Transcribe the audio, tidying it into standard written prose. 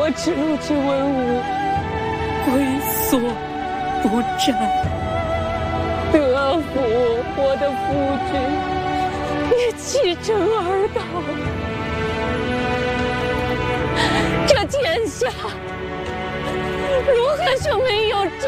我之路之文武，龟缩不战。德福，我的夫君，也弃城而逃。这天下，如何就没有